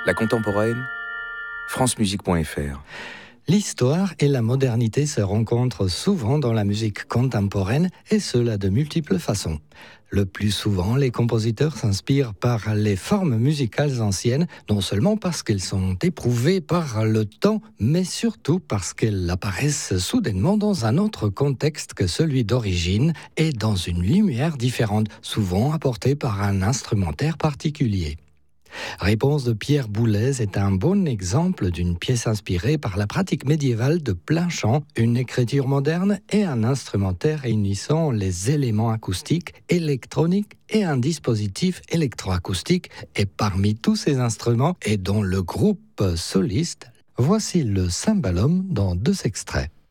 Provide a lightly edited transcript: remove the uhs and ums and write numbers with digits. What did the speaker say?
La contemporaine, francemusique.fr. L'histoire et la modernité se rencontrent souvent dans la musique contemporaine, et cela de multiples façons. Le plus souvent, les compositeurs s'inspirent par les formes musicales anciennes, non seulement parce qu'elles sont éprouvées par le temps, mais surtout parce qu'elles apparaissent soudainement dans un autre contexte que celui d'origine et dans une lumière différente, souvent apportée par un instrumentaire particulier. Réponse de Pierre Boulez est un bon exemple d'une pièce inspirée par la pratique médiévale de plein chant, une écriture moderne et un instrumentaire réunissant les éléments acoustiques, électroniques et un dispositif électroacoustique. Et parmi tous ces instruments et dont le groupe soliste, voici le cymbalum dans 2 extraits.